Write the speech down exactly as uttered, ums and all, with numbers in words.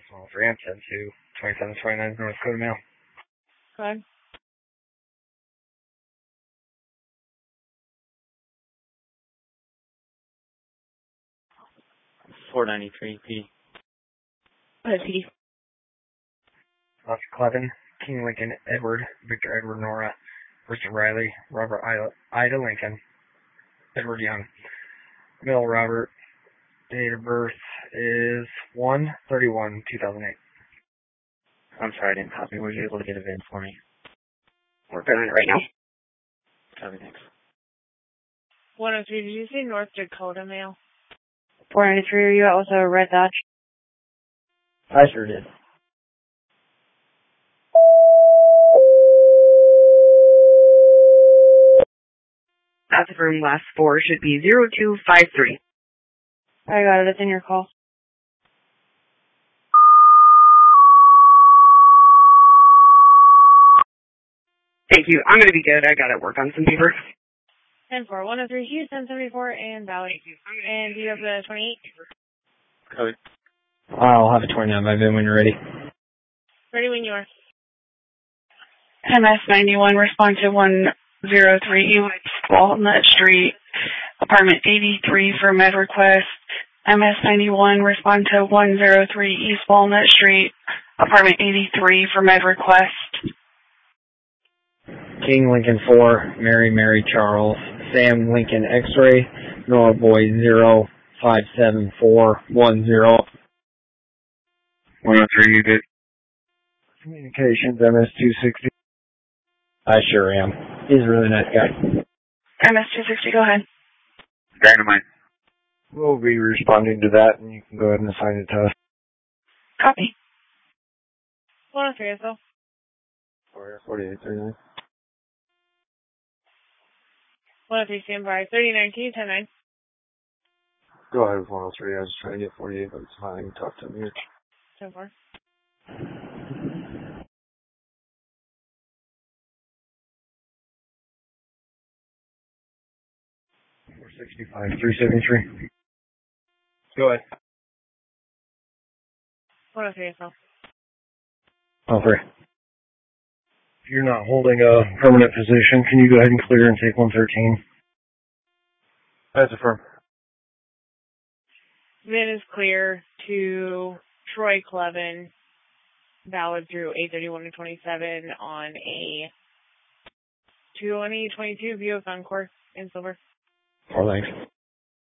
Well, three, I'm ten two, twenty-seven twenty-nine North Dakota Mail. Go ahead. four ninety-three P. Go ahead, P. Oscar Clevin, King Lincoln, Edward, Victor Edward Nora, Richard Riley, Robert Ida, Ida Lincoln, Edward Young. Mill Robert, date of birth is one thirty-one two thousand eight. I'm sorry, I didn't copy. Were you able to get a V I N for me? We're doing it right now. Copy, thanks. one oh three, did you say North Dakota Mail? four ninety-three, are you out with a red Dodge? I sure did. That's from last four, should be zero two five three. I got it, it's in your call. Thank you, I'm gonna be good, I gotta work on some paper. ten four, one oh three Houston, seventy-four, and Valley. And do you have the twenty-eight? Code. I'll have a twenty-nine by then when you're ready. Ready when you are. M S ninety-one, respond to one oh three Walnut Street, apartment eighty-three for med request. M S ninety-one, respond to one oh three East Walnut Street, apartment eighty-three for med request. King Lincoln four, Mary Mary Charles, Sam Lincoln X-ray, Nora Boy zero five seven four one zero. one oh three, you good? Communications, M S two sixty. I sure am. He's a really nice guy. M S two sixty, go ahead. Dynamite. We'll be responding to that, and you can go ahead and assign it to us. Copy. one oh three, so. forty-eight thirty-nine. one oh three, stand by. thirty nineteen, ten nine. Go ahead with one oh three. I was trying to get forty-eight, but it's fine. You can talk to him here. ten four. four sixty-five, three seventy-three. Go ahead. one oh three, so. Oh, three. If you're not holding a permanent position, can you go ahead and clear and take one thirteen? That's affirm. V I N is clear to Troy Clevin, valid through eight thirty-one to twenty-seven on a twenty twenty-two Buick Encore in silver. Four thanks.